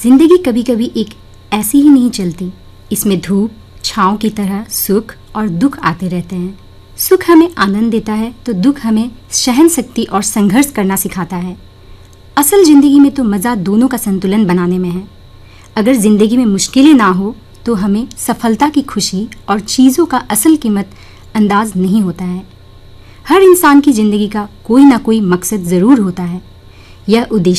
जिंदगी कभी कभी एक ऐसी ही नहीं चलती। इसमें धूप छाँव की तरह सुख और दुख आते रहते हैं। सुख हमें आनंद देता है तो दुख हमें सहन शक्ति और संघर्ष करना सिखाता है। असल जिंदगी में तो मज़ा दोनों का संतुलन बनाने में है। अगर जिंदगी में मुश्किलें ना हो तो हमें सफलता की खुशी और चीज़ों का असल कीमत अंदाज नहीं होता है। हर इंसान की ज़िंदगी का कोई ना कोई मकसद ज़रूर होता है। यह उद्देश्य